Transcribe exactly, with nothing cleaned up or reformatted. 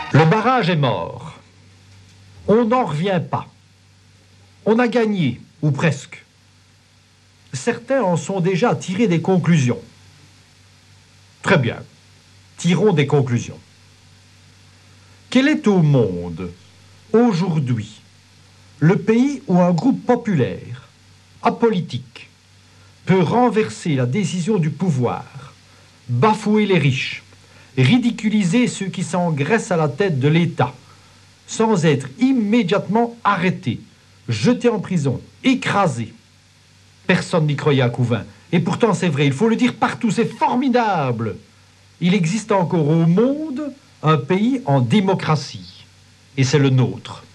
Le barrage est mort. On n'en revient pas. On a gagné, ou presque. Certains en sont déjà tirés des conclusions. Très bien. Tirons des conclusions. Quel est au monde, aujourd'hui, le pays où un groupe populaire, apolitique, peut renverser la décision du pouvoir, bafouer les riches, ridiculiser ceux qui s'engraissent à la tête de l'État, sans être immédiatement arrêté, jeté en prison, écrasé? Personne n'y croyait à Couvain. Et pourtant, c'est vrai, il faut le dire partout, c'est formidable. Il existe encore au monde un pays en démocratie. Et c'est le nôtre.